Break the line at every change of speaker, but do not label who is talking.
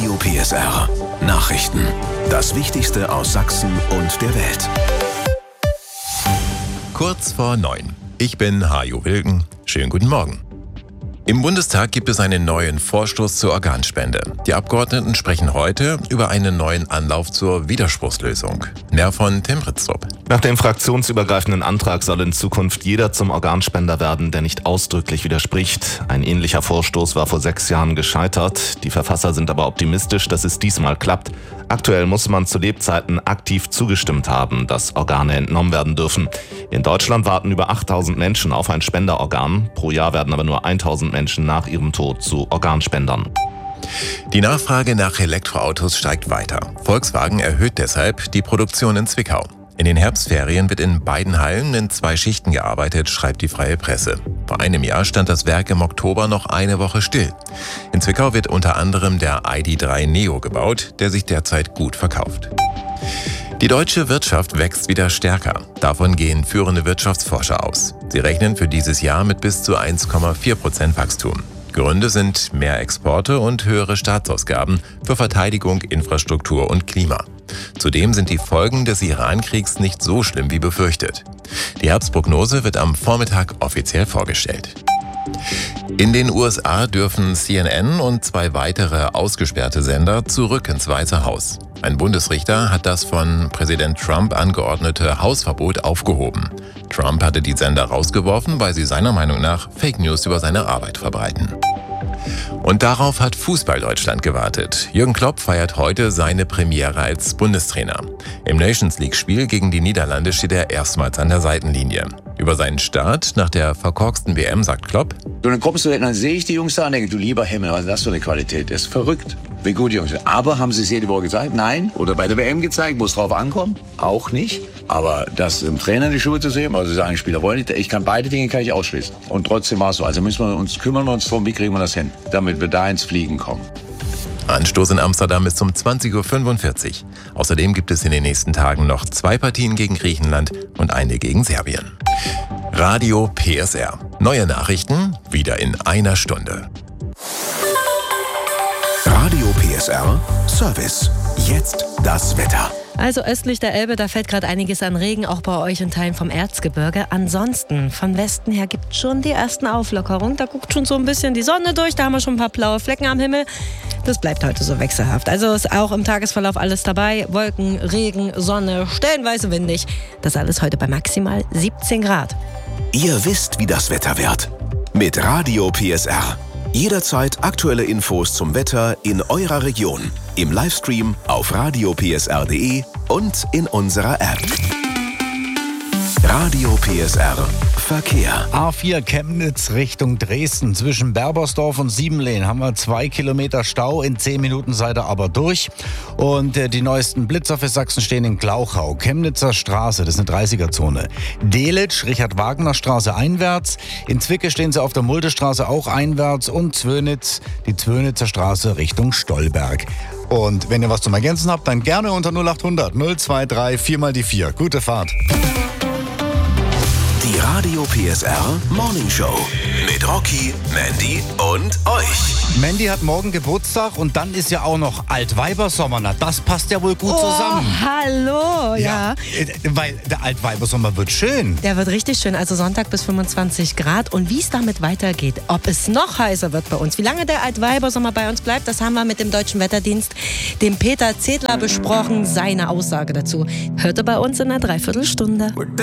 Radio PSR. Nachrichten. Das Wichtigste aus Sachsen und der Welt.
Kurz vor 9. Ich bin Hajo Wilken. Schönen guten Morgen. Im Bundestag gibt es einen neuen Vorstoß zur Organspende. Die Abgeordneten sprechen heute über einen neuen Anlauf zur Widerspruchslösung. Mehr von Tim Ritzrup.
Nach dem fraktionsübergreifenden Antrag soll in Zukunft jeder zum Organspender werden, der nicht ausdrücklich widerspricht. Ein ähnlicher Vorstoß war vor 6 Jahren gescheitert. Die Verfasser sind aber optimistisch, dass es diesmal klappt. Aktuell muss man zu Lebzeiten aktiv zugestimmt haben, dass Organe entnommen werden dürfen. In Deutschland warten über 8000 Menschen auf ein Spenderorgan. Pro Jahr werden aber nur 1000 Menschen nach ihrem Tod zu Organspendern.
Die Nachfrage nach Elektroautos steigt weiter. Volkswagen erhöht deshalb die Produktion in Zwickau. In den Herbstferien wird in beiden Hallen in 2 Schichten gearbeitet, schreibt die Freie Presse. Vor einem Jahr stand das Werk im Oktober noch eine Woche still. In Zwickau wird unter anderem der ID.3 Neo gebaut, der sich derzeit gut verkauft. Die deutsche Wirtschaft wächst wieder stärker. Davon gehen führende Wirtschaftsforscher aus. Sie rechnen für dieses Jahr mit bis zu 1,4% Wachstum. Gründe sind mehr Exporte und höhere Staatsausgaben für Verteidigung, Infrastruktur und Klima. Zudem sind die Folgen des Iran-Kriegs nicht so schlimm wie befürchtet. Die Herbstprognose wird am Vormittag offiziell vorgestellt. In den USA dürfen CNN und 2 weitere ausgesperrte Sender zurück ins Weiße Haus. Ein Bundesrichter hat das von Präsident Trump angeordnete Hausverbot aufgehoben. Trump hatte die Sender rausgeworfen, weil sie seiner Meinung nach Fake News über seine Arbeit verbreiten. Und darauf hat Fußball-Deutschland gewartet. Jürgen Klopp feiert heute seine Premiere als Bundestrainer. Im Nations-League-Spiel gegen die Niederlande steht er erstmals an der Seitenlinie. Über seinen Start nach der verkorksten WM sagt Klopp:
Und dann kommst du, dann sehe ich die Jungs da und denke, du lieber Himmel, was ist das für eine Qualität? Das ist verrückt, wie gut die Jungs sind. Aber haben sie es jede Woche gezeigt? Nein. Oder bei der WM gezeigt, wo es drauf ankommt? Auch nicht. Aber das im Trainer in die Schuhe zu sehen, also sagen, Spieler wollen nicht, beide Dinge kann ich ausschließen. Und trotzdem war es so. Also kümmern wir uns darum, wie kriegen wir das hin, damit wir da ins Fliegen kommen.
Anstoß in Amsterdam ist um 20.45 Uhr. Außerdem gibt es in den nächsten Tagen noch 2 Partien gegen Griechenland und eine gegen Serbien. Radio PSR. Neue Nachrichten wieder in einer Stunde.
Radio PSR Service. Jetzt das Wetter.
Also östlich der Elbe, da fällt gerade einiges an Regen, auch bei euch in Teilen vom Erzgebirge. Ansonsten, von Westen her gibt es schon die ersten Auflockerungen. Da guckt schon so ein bisschen die Sonne durch, da haben wir schon ein paar blaue Flecken am Himmel. Das bleibt heute so wechselhaft. Also ist auch im Tagesverlauf alles dabei. Wolken, Regen, Sonne, stellenweise windig. Das alles heute bei maximal 17 Grad.
Ihr wisst, wie das Wetter wird. Mit Radio PSR. Jederzeit aktuelle Infos zum Wetter in eurer Region. Im Livestream auf radiopsr.de und in unserer App. Radio PSR Verkehr.
A4 Chemnitz Richtung Dresden. Zwischen Berbersdorf und Siebenlehn haben wir 2 Kilometer Stau. In 10 Minuten seid ihr aber durch. Und die neuesten Blitzer für Sachsen stehen in Glauchau. Chemnitzer Straße, das ist eine 30er-Zone. Delitzsch, Richard-Wagner-Straße einwärts. In Zwickau stehen sie auf der Muldestraße auch einwärts. Und Zwönitz, die Zwönitzer Straße Richtung Stolberg. Und wenn ihr was zum Ergänzen habt, dann gerne unter 0800 023 4 mal die 4. Gute Fahrt.
Die Radio PSR Morning Show mit Rocky, Mandy und euch.
Mandy hat morgen Geburtstag und dann ist ja auch noch Altweibersommer. Na, das passt ja wohl gut zusammen.
Hallo, ja.
Weil der Altweibersommer wird schön.
Der wird richtig schön, also Sonntag bis 25 Grad. Und wie es damit weitergeht, ob es noch heißer wird bei uns, wie lange der Altweibersommer bei uns bleibt, das haben wir mit dem Deutschen Wetterdienst, dem Peter Zedler, besprochen. Seine Aussage dazu hörte bei uns in einer Dreiviertelstunde.